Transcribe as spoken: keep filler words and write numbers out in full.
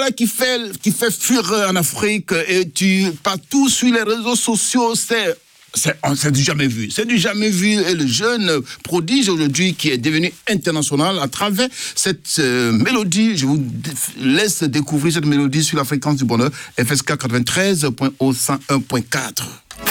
ça qui fait, qui fait fureur en Afrique et tu, partout sur les réseaux sociaux, c'est... C'est, c'est du jamais vu, c'est du jamais vu. Et le jeune prodige aujourd'hui qui est devenu international à travers cette euh, mélodie, je vous laisse découvrir cette mélodie sur la fréquence du bonheur, F S K quatre-vingt-treize point zéro cent un point quatre.